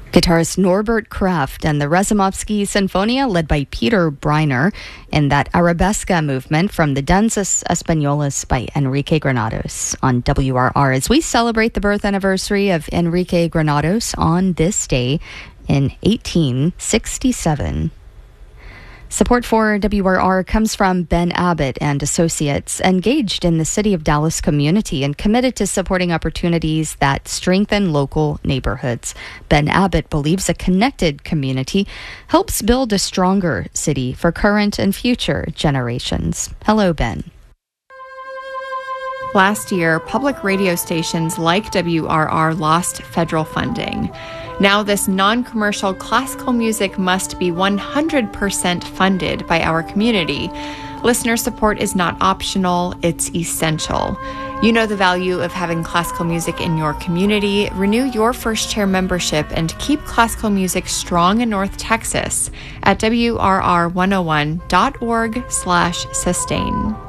Guitarist Norbert Kraft and the Razumovsky Sinfonia, led by Peter Breiner, in that Arabesca movement from the Danzas Españolas by Enrique Granados on WRR as we celebrate the birth anniversary of Enrique Granados on this day in 1867. Support for WRR comes from Ben Abbott and Associates, engaged in the City of Dallas community and committed to supporting opportunities that strengthen local neighborhoods. Ben Abbott believes a connected community helps build a stronger city for current and future generations. Hello, Ben. Last year, public radio stations like WRR lost federal funding. Now this non-commercial classical music must be 100% funded by our community. Listener support is not optional, it's essential. You know the value of having classical music in your community. Renew your First Chair membership and keep classical music strong in North Texas at WRR101.org/sustain.